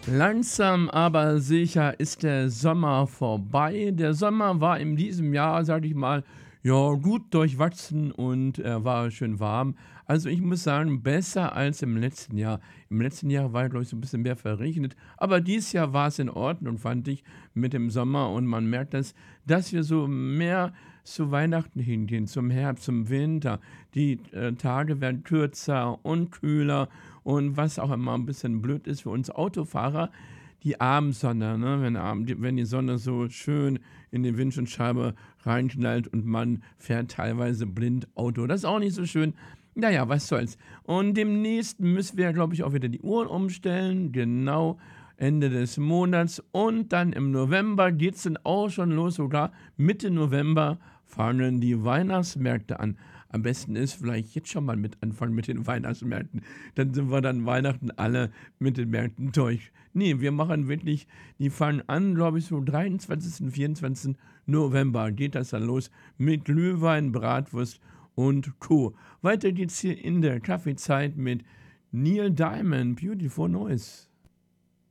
Langsam aber sicher ist der Sommer vorbei. Der Sommer war in diesem Jahr, sage ich mal, ja, gut durchwachsen und er war schön warm. Also ich muss sagen, besser als im letzten Jahr. Im letzten Jahr war, glaube ich, so ein bisschen mehr verregnet, aber dieses Jahr war es in Ordnung, fand ich, mit dem Sommer und man merkt das, dass wir so mehr zu Weihnachten hingehen, zum Herbst, zum Winter. Die Tage werden kürzer und kühler und was auch immer ein bisschen blöd ist für uns Autofahrer, die Abendsonne, ne? Wenn die Sonne so schön in die Windschutzscheibe reinknallt und man fährt teilweise blind Auto. Das ist auch nicht so schön. Na ja, was soll's. Und demnächst müssen wir, glaube ich, auch wieder die Uhren umstellen. Genau, Ende des Monats. Und dann im November geht's dann auch schon los, sogar Mitte November fangen die Weihnachtsmärkte an. Am besten ist vielleicht jetzt schon mal mit anfangen mit den Weihnachtsmärkten. Dann sind wir dann Weihnachten alle mit den Märkten durch. Ne, wir machen wirklich, die fangen an, glaube ich, so 23., 24. November geht das dann los mit Glühwein, Bratwurst und Co. Weiter geht's hier in der Kaffeezeit mit Neil Diamond, Beautiful Noise.